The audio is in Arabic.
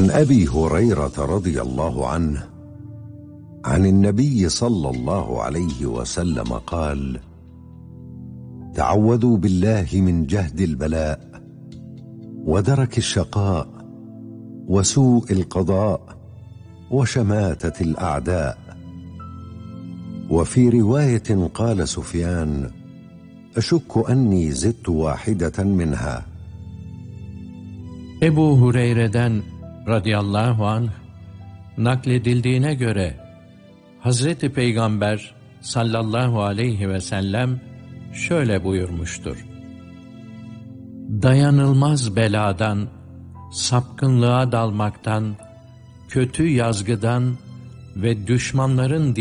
عن أبي هريرة رضي الله عنه عن النبي صلى الله عليه وسلم قال: تعوذوا بالله من جهد البلاء ودرك الشقاء وسوء القضاء وشماتة الأعداء. وفي رواية قال سفيان: أشك أني زدت واحدة منها. Ebu Hureyre'den radıyallahu anh nakledildiğine göre Hazreti Peygamber sallallahu aleyhi ve sellem şöyle buyurmuştur: dayanılmaz beladan, sapkınlığa dalmaktan, kötü yazgıdan ve düşmanların